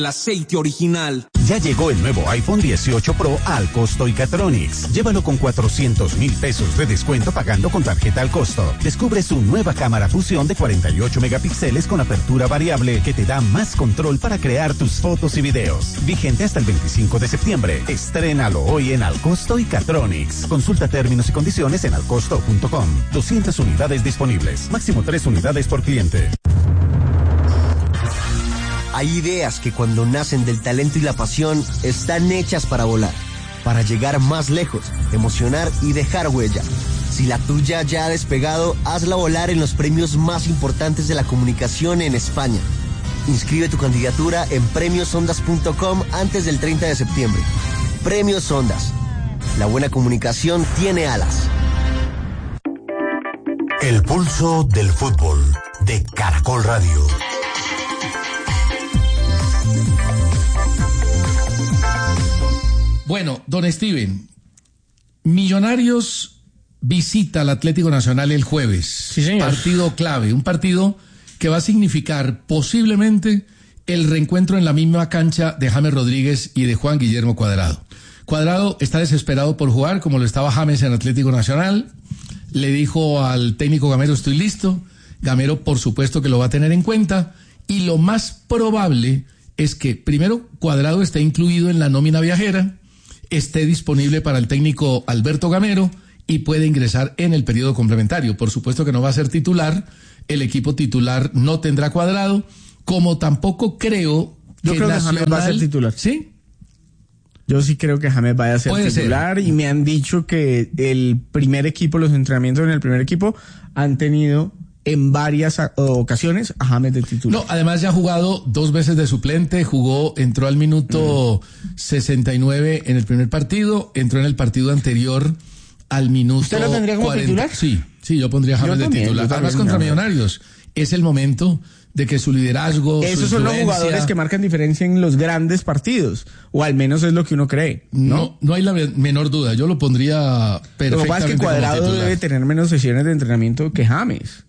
El aceite original. Ya llegó el nuevo iPhone 18 Pro al costo Icatronics. Llévalo con 400,000 pesos de descuento pagando con tarjeta al costo. Descubre su nueva cámara fusión de 48 megapíxeles con apertura variable que te da más control para crear tus fotos y videos. Vigente hasta el 25 de septiembre. Estrénalo hoy en Al Costo Icatronics. Consulta términos y condiciones en alcosto.com. 200 unidades disponibles. Máximo 3 unidades por cliente. Hay ideas que cuando nacen del talento y la pasión están hechas para volar, para llegar más lejos, emocionar y dejar huella. Si la tuya ya ha despegado, hazla volar en los premios más importantes de la comunicación en España. Inscribe tu candidatura en premiosondas.com antes del 30 de septiembre. Premios Ondas. La buena comunicación tiene alas. El pulso del fútbol de Caracol Radio. Bueno, don Steven, Millonarios visita al Atlético Nacional el jueves. Sí, señor. Partido clave, un partido que va a significar posiblemente el reencuentro en la misma cancha de James Rodríguez y de Juan Guillermo Cuadrado. Cuadrado está desesperado por jugar, como lo estaba James en Atlético Nacional. Le dijo al técnico Gamero, estoy listo. Gamero, por supuesto que lo va a tener en cuenta. Y lo más probable es que, primero, Cuadrado esté incluido en la nómina viajera, esté disponible para el técnico Alberto Gamero y puede ingresar en el periodo complementario. Por supuesto que no va a ser titular, el equipo titular no tendrá Cuadrado, como tampoco creo Yo que creo Nacional... que James va a ser titular. ¿Sí? Yo sí creo que James vaya a ser titular y me han dicho que el primer equipo, los entrenamientos en el primer equipo han tenido en varias ocasiones a James de titular. No, además ya ha jugado 2 veces de suplente, entró al minuto 69 en el primer partido, entró en el partido anterior al minuto ¿Usted lo tendría como 40. titular? Sí, yo pondría a James de titular. Además contra Millonarios, es el momento de que su liderazgo, esos son los jugadores que marcan diferencia en los grandes partidos, o al menos es lo que uno cree. No hay la menor duda, yo lo pondría perfectamente. Lo que pasa es que Cuadrado debe tener menos sesiones de entrenamiento que James.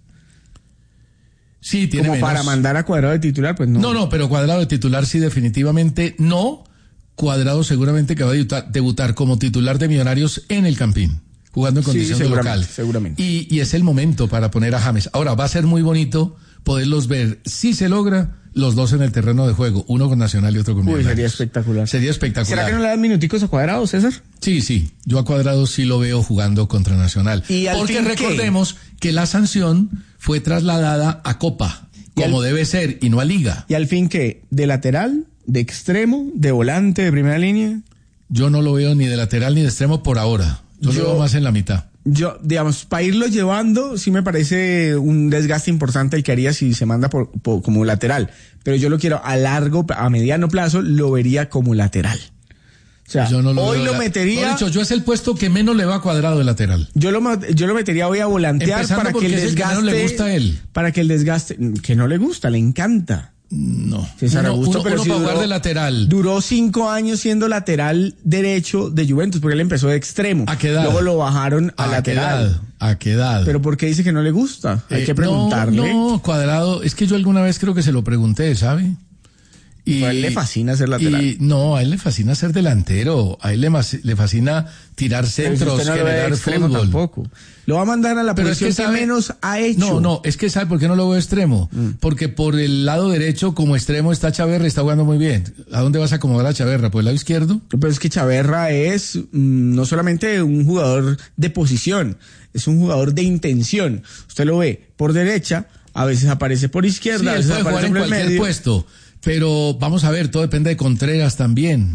Sí, tiene como menos. Para mandar a Cuadrado de titular, pues no. No, pero Cuadrado de titular sí, definitivamente no. Cuadrado seguramente que va a debutar como titular de Millonarios en el Campín, jugando en condición de local. Seguramente. Y es el momento para poner a James. Ahora, va a ser muy bonito poderlos ver, si se logra, los dos en el terreno de juego, uno con Nacional y otro con Millonarios. Sería espectacular. Sería espectacular. ¿Será que no le dan minuticos a Cuadrado, César? Sí, yo a Cuadrado sí lo veo jugando contra Nacional. Porque recordemos que la sanción fue trasladada a Copa, como debe ser, y no a Liga. ¿Y al fin qué? ¿De lateral? ¿De extremo? ¿De volante? ¿De primera línea? Yo no lo veo ni de lateral ni de extremo por ahora. Yo lo veo más en la mitad. Yo, digamos, para irlo llevando, sí me parece un desgaste importante el que haría si se manda como lateral. Pero yo lo quiero a mediano plazo, lo vería como lateral. O sea, hoy lo metería... No, dicho, yo es el puesto que menos le va a Cuadrado de lateral. Yo lo metería hoy a volantear. Empezando para que el desgaste... Que no le gusta a él. Para que el desgaste... Que no le gusta, le encanta. No. César Augusto, pero uno sí para jugar de lateral. Duró 5 años siendo lateral derecho de Juventus, porque él empezó de extremo. ¿A qué edad? Luego lo bajaron a lateral. ¿A qué edad? Pero ¿por qué dice que no le gusta? Hay que preguntarle. No, Cuadrado, es que yo alguna vez creo que se lo pregunté, ¿sabe? Y a él le fascina ser lateral. A él le fascina ser delantero. A él le fascina tirar centros, generar fútbol. Tampoco. Lo va a mandar a la posición que menos ha hecho. No, es que ¿sabe por qué no lo veo extremo? Porque por el lado derecho, como extremo, está Chaverra y está jugando muy bien. ¿A dónde vas a acomodar a Chaverra? ¿Por el lado izquierdo? Pero es que Chaverra es no solamente un jugador de posición, es un jugador de intención. Usted lo ve por derecha, a veces aparece por izquierda, a veces puede jugar en cualquier puesto. Pero vamos a ver, todo depende de Contreras también.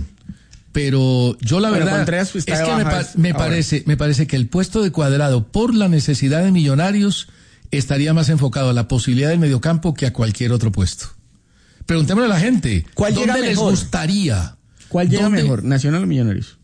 Pero yo la verdad Contreras es que me parece que el puesto de Cuadrado, por la necesidad de Millonarios, estaría más enfocado a la posibilidad del mediocampo que a cualquier otro puesto. Preguntémosle a la gente, ¿dónde les gustaría? ¿Cuál llega mejor, Nacional o Millonarios?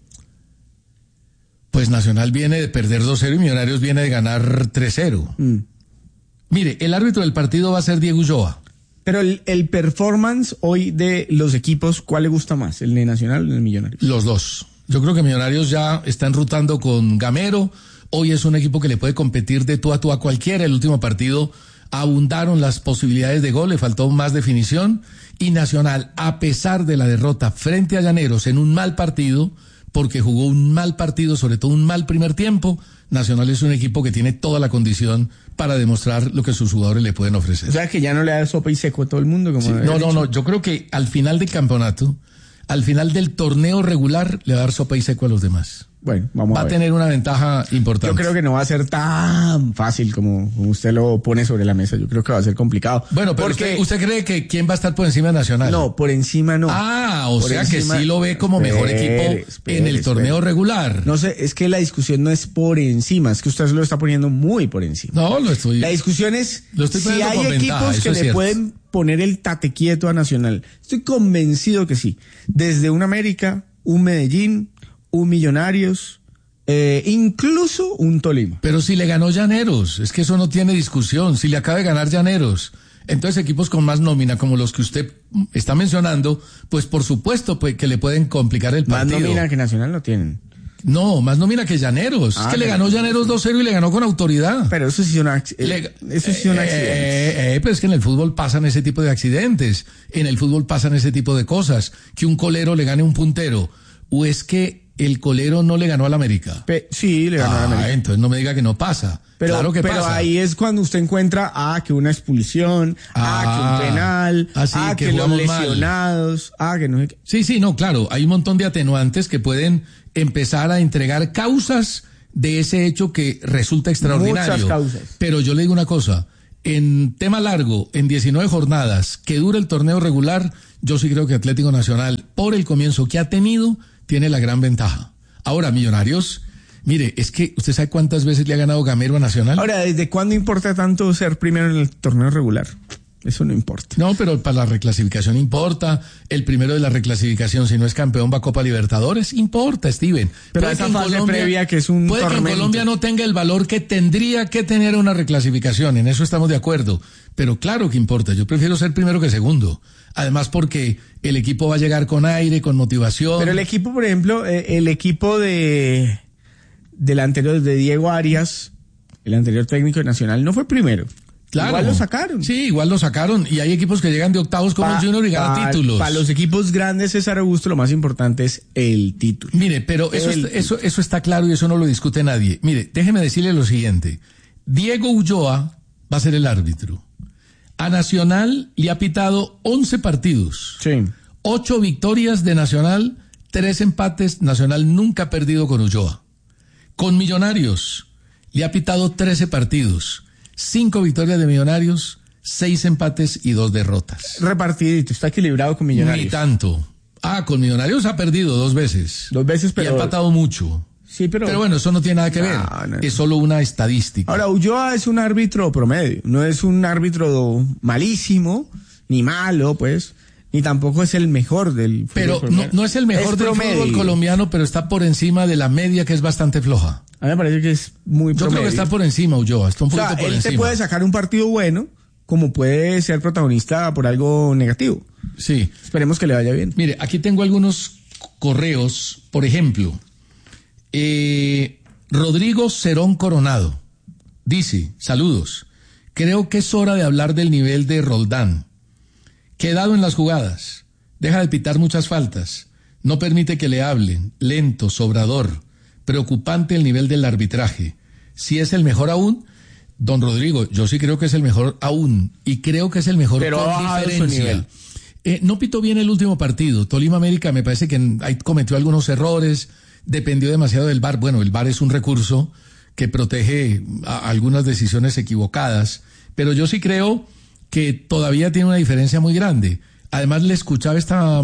Pues Nacional viene de perder 2-0 y Millonarios viene de ganar 3-0. Mire, el árbitro del partido va a ser Diego Ulloa. Pero el performance hoy de los equipos, ¿cuál le gusta más? ¿El de Nacional o el de Millonarios? Los dos. Yo creo que Millonarios ya está enrutando con Gamero. Hoy es un equipo que le puede competir de tú a tú a cualquiera. El último partido abundaron las posibilidades de gol, le faltó más definición, y Nacional, a pesar de la derrota frente a Llaneros en un mal partido, porque jugó un mal partido, sobre todo un mal primer tiempo, Nacional es un equipo que tiene toda la condición para demostrar lo que sus jugadores le pueden ofrecer. O sea, que ya no le da sopa y seco a todo el mundo. Como sí, no, yo creo que al final del campeonato, al final del torneo regular, le va a dar sopa y seco a los demás. Bueno, vamos a ver. Va a tener una ventaja importante. Yo creo que no va a ser tan fácil como usted lo pone sobre la mesa. Yo creo que va a ser complicado. Bueno, pero ¿usted cree que quién va a estar por encima de Nacional? No, por encima no. O sea encima, que sí lo ve como mejor equipo en el torneo regular. No sé, es que la discusión no es por encima, es que usted se lo está poniendo muy por encima. No, lo estoy. La discusión es si hay equipos que le pueden poner el tate quieto a Nacional. Estoy convencido que sí. Desde un América, un Medellín, un Millonarios, incluso un Tolima. Pero si le ganó Llaneros, es que eso no tiene discusión. Si le acaba de ganar Llaneros, entonces equipos con más nómina, como los que usted está mencionando, pues por supuesto pues, que le pueden complicar el partido. Más nómina que Nacional no tienen. No, más nómina que Llaneros. Es que le ganó Llaneros 2-0 y le ganó con autoridad. Pero eso sí es un accidente. Pero es que en el fútbol pasan ese tipo de accidentes. En el fútbol pasan ese tipo de cosas. Que un colero le gane a un puntero. O es que el colero no le ganó al América. Sí, le ganó al América. Entonces no me diga que no pasa. Claro que pasa. Pero ahí es cuando usted encuentra que una expulsión, que un penal, que los lesionados, que no sé qué. Sí, no, claro. Hay un montón de atenuantes que pueden empezar a entregar causas de ese hecho que resulta extraordinario. Muchas causas. Pero yo le digo una cosa. En tema largo, en 19 jornadas, que dura el torneo regular, yo sí creo que Atlético Nacional, por el comienzo que ha tenido, tiene la gran ventaja. Ahora, Millonarios, mire, es que usted sabe cuántas veces le ha ganado Gamero a Nacional. Ahora, ¿desde cuándo importa tanto ser primero en el torneo regular? Eso no importa. No, pero para la reclasificación importa. El primero de la reclasificación, si no es campeón, va a Copa Libertadores. Importa, Steven. Pero esa fase previa que es un puede tormento. Que en Colombia no tenga el valor que tendría que tener una reclasificación. En eso estamos de acuerdo. Pero claro que importa. Yo prefiero ser primero que segundo. Además porque el equipo va a llegar con aire, con motivación. Pero el equipo, por ejemplo, el equipo del anterior, de Diego Arias, el anterior técnico de Nacional, no fue primero. Claro. Igual lo sacaron. Sí, igual lo sacaron. Y hay equipos que llegan de octavos como el Junior y ganan títulos. Para los equipos grandes, César Augusto, lo más importante es el título. Mire, pero eso está claro y eso no lo discute nadie. Mire, déjeme decirle lo siguiente. Diego Ulloa va a ser el árbitro. A Nacional le ha pitado 11 partidos. Sí. 8 victorias de Nacional, 3 empates. Nacional nunca ha perdido con Ulloa. Con Millonarios le ha pitado 13 partidos. 5 victorias de Millonarios, 6 empates y 2 derrotas. Repartidito, está equilibrado con Millonarios. Ni tanto. Con Millonarios ha perdido 2 veces. 2 veces, pero... Y ha empatado mucho. Sí, pero bueno, eso no tiene nada que ver. No. Es solo una estadística. Ahora, Ulloa es un árbitro promedio. No es un árbitro malísimo, ni malo, pues. Ni tampoco es el mejor del fútbol colombiano. No es el mejor del fútbol colombiano, pero está por encima de la media, que es bastante floja. A mí me parece que es muy promedio. Yo creo que está por encima, Ulloa. Está un poquito por encima. Él te puede sacar un partido bueno, como puede ser protagonista por algo negativo. Sí. Esperemos que le vaya bien. Mire, aquí tengo algunos correos. Por ejemplo, Rodrigo Cerón Coronado dice, saludos, creo que es hora de hablar del nivel de Roldán. Quedado en las jugadas, deja de pitar muchas faltas, no permite que le hablen, lento, sobrador, preocupante el nivel del arbitraje. Si es el mejor aún, don Rodrigo, yo sí creo que es el mejor aún, y creo que es el mejor pero con diferencia. No pitó bien el último partido. Tolima América me parece que ahí cometió algunos errores, dependió demasiado del VAR. Bueno, el VAR es un recurso que protege a algunas decisiones equivocadas, pero yo sí creo que todavía tiene una diferencia muy grande. Además, le escuchaba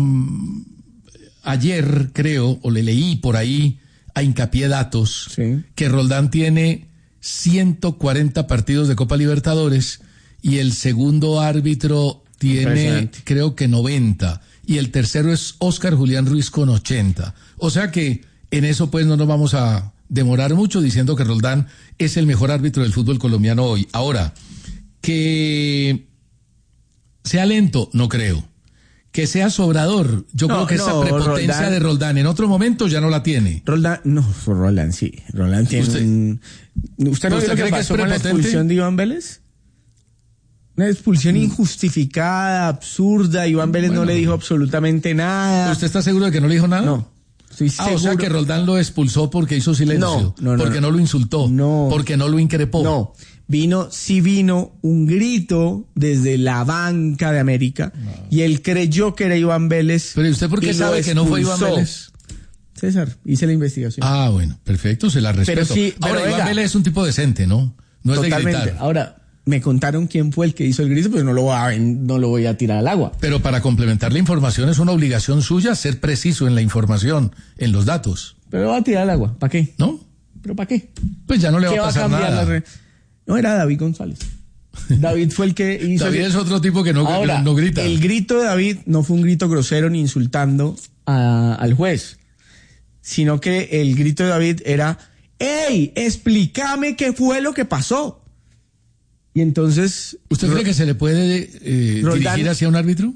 ayer, creo, o le leí por ahí a Hincapié Datos, sí, que Roldán tiene 140 partidos de Copa Libertadores y el segundo árbitro tiene, creo que 90, y el tercero es Óscar Julián Ruiz con 80. O sea que en eso pues no nos vamos a demorar mucho diciendo que Roldán es el mejor árbitro del fútbol colombiano hoy. Ahora, que sea lento, no creo. Que sea sobrador, yo creo que esa prepotencia de Roldán en otro momento ya no la tiene. Roldán sí. Roldán tiene ¿Usted no vio lo que pasó con la expulsión de Iván Vélez? Una expulsión injustificada, absurda. Iván Vélez no le dijo absolutamente nada. ¿Usted está seguro de que no le dijo nada? No. Estoy seguro. O sea que Roldán lo expulsó porque hizo silencio. No. Porque no lo insultó. No. Porque no lo increpó. No. Vino un grito desde la banca de América y él creyó que era Iván Vélez. Pero ¿y usted por qué sabe que no fue Iván Vélez? César, hice la investigación. Ah, bueno, perfecto, se la respeto. Pero sí, ahora, pero Iván Vélez es un tipo decente, ¿no? No es totalmente. de gritar. Ahora, me contaron quién fue el que hizo el grito, pero no lo voy a tirar al agua. Pero para complementar la información es una obligación suya ser preciso en la información, en los datos. Pero lo va a tirar al agua, ¿para qué? ¿No? ¿Pero para qué? Pues ya no le va a pasar nada. No, era David González. David fue el que hizo... David es otro tipo que no grita. El grito de David no fue un grito grosero ni insultando al juez, sino que el grito de David era: ¡Ey, explícame qué fue lo que pasó! Y entonces... ¿Usted cree que se le puede dirigir hacia un árbitro?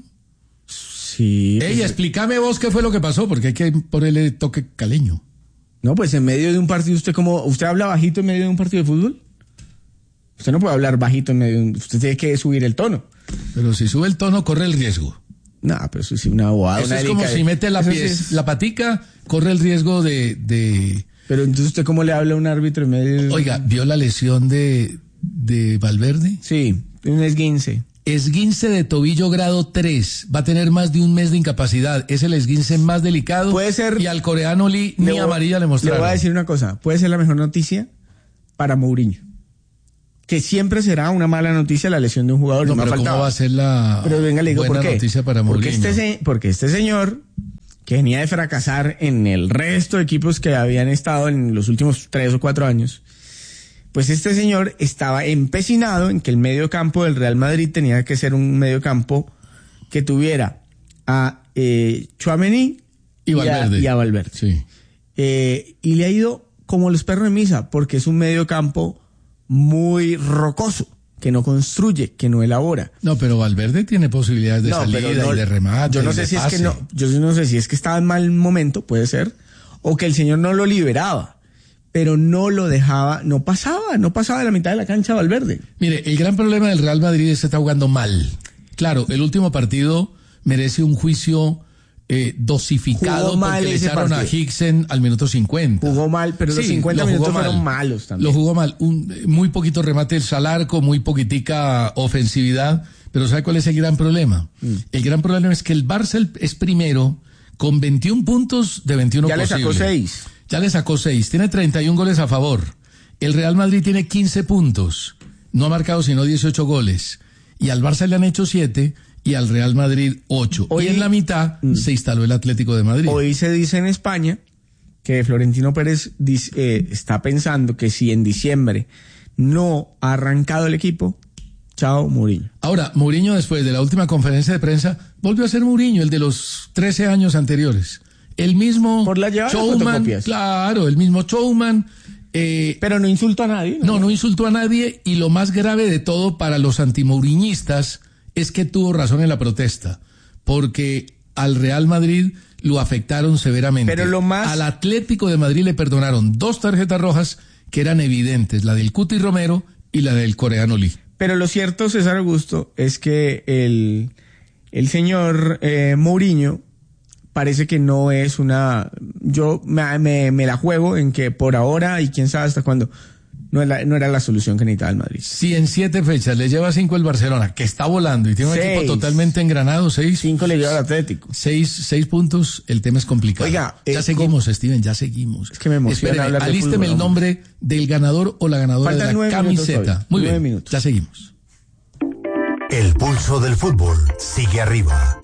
Sí. ¡Ey, explícame vos qué fue lo que pasó! Porque hay que ponerle toque caleño. No, pues en medio de un partido, ¿usted habla bajito en medio de un partido de fútbol? Usted no puede hablar bajito en medio de usted tiene que subir el tono. Pero si sube el tono, corre el riesgo. No, pero eso sí, una bobada. Eso es como si mete la patica, corre el riesgo de... Pero entonces, ¿usted cómo le habla a un árbitro en medio de... Oiga, ¿vio la lesión de Valverde? Sí, un esguince. Esguince de tobillo grado 3. Va a tener más de un mes de incapacidad. Es el esguince más delicado. Puede ser... Y al coreano Lee ni amarilla le mostraron. Le voy a decir una cosa. Puede ser la mejor noticia para Mourinho. Que siempre será una mala noticia la lesión de un jugador. No, pero ¿cómo va a ser la buena noticia para Mourinho? Porque este señor, que venía de fracasar en el resto de equipos que habían estado en los últimos 3 o 4 años, pues este señor estaba empecinado en que el medio campo del Real Madrid tenía que ser un medio campo que tuviera a Tchouaméni y a Valverde. Sí. Y le ha ido como los perros de misa, porque es un medio campo muy rocoso, que no construye, que no elabora. No, pero Valverde tiene posibilidades de salida y de remate. Yo no sé si es que estaba en mal momento, puede ser, o que el señor no lo liberaba, pero no lo dejaba, no pasaba de la mitad de la cancha Valverde. Mire, el gran problema del Real Madrid es que está jugando mal. Claro, el último partido merece un juicio dosificado porque le echaron a Hicksen al minuto 50. Jugó mal, pero los 50 minutos fueron malos también. Lo jugó mal, muy poquito remate al arco, muy poquitica ofensividad, pero ¿sabe cuál es el gran problema? El gran problema es que el Barça es primero con 21 puntos de 21 ya posibles. Ya le sacó 6. Tiene 31 goles a favor. El Real Madrid tiene 15 puntos, no ha marcado sino 18 goles. Y al Barça le han hecho 7 y al Real Madrid 8. Hoy en la mitad se instaló el Atlético de Madrid. Hoy se dice en España que Florentino Pérez está pensando que si en diciembre no ha arrancado el equipo, chao Mourinho. Ahora, Mourinho después de la última conferencia de prensa volvió a ser Mourinho, el de los 13 años anteriores. El mismo por la showman, claro, el mismo showman. Pero no insultó a nadie. No insultó a nadie, y lo más grave de todo para los antimouriñistas es que tuvo razón en la protesta, porque al Real Madrid lo afectaron severamente. Pero al Atlético de Madrid le perdonaron 2 tarjetas rojas que eran evidentes, la del Cuti Romero y la del coreano Lee. Pero lo cierto, César Augusto, es que el señor Mourinho parece que no es una... Yo me la juego en que por ahora, y quién sabe hasta cuándo, no era la solución que necesitaba el Madrid. Si en 7 fechas le lleva 5 el Barcelona, que está volando y tiene un equipo totalmente engranado, 5 le lleva al Atlético. 6 puntos, el tema es complicado. Oiga, ya seguimos, Steven, ya seguimos. Es que me emociona hablar de fútbol. Alísteme el nombre del ganador o la ganadora de la camiseta. Muy bien, 9 minutos. Ya seguimos. El pulso del fútbol sigue arriba.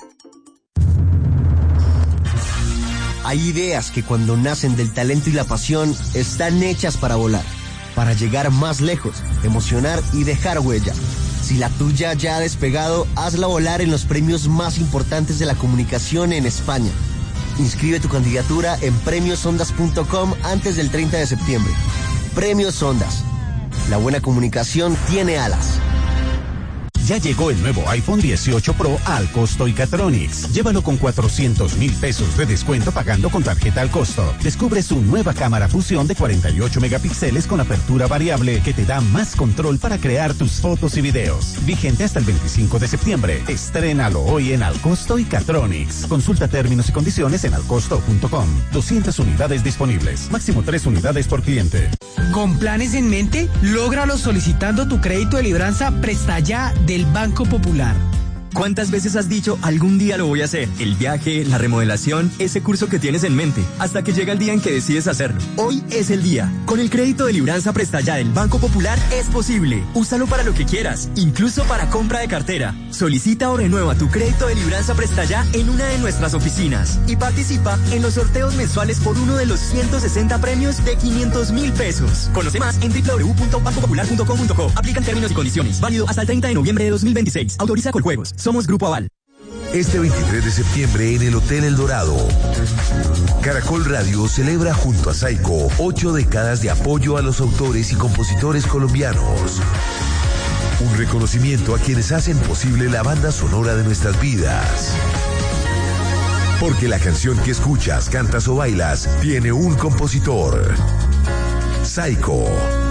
Hay ideas que cuando nacen del talento y la pasión están hechas para volar, para llegar más lejos, emocionar y dejar huella. Si la tuya ya ha despegado, hazla volar en los premios más importantes de la comunicación en España. Inscribe tu candidatura en premiosondas.com antes del 30 de septiembre. Premios Ondas. La buena comunicación tiene alas. Ya llegó el nuevo iPhone 18 Pro al costo Icatronics. Llévalo con 400.000 pesos de descuento pagando con tarjeta al costo. Descubre su nueva cámara fusión de 48 megapíxeles con apertura variable que te da más control para crear tus fotos y videos. Vigente hasta el 25 de septiembre. Estrénalo hoy en Alcosto Icatronics. Consulta términos y condiciones en alcosto.com. 200 unidades disponibles. Máximo 3 unidades por cliente. ¿Con planes en mente? Lógralo solicitando tu crédito de libranza Presta Ya del Banco Popular. ¿Cuántas veces has dicho algún día lo voy a hacer? El viaje, la remodelación, ese curso que tienes en mente, hasta que llega el día en que decides hacerlo. Hoy es el día. Con el crédito de libranza Presta Ya del Banco Popular es posible. Úsalo para lo que quieras, incluso para compra de cartera. Solicita o renueva tu crédito de libranza Presta Ya en una de nuestras oficinas y participa en los sorteos mensuales por uno de los 160 premios de 500.000 pesos. Conoce más en www.bancopopular.com.co. Aplican términos y condiciones. Válido hasta el 30 de noviembre de 2026. Autoriza Coljuegos. Somos Grupo Aval. Este 23 de septiembre en el Hotel El Dorado, Caracol Radio celebra junto a Saico 8 décadas de apoyo a los autores y compositores colombianos. Un reconocimiento a quienes hacen posible la banda sonora de nuestras vidas. Porque la canción que escuchas, cantas o bailas tiene un compositor. Saico.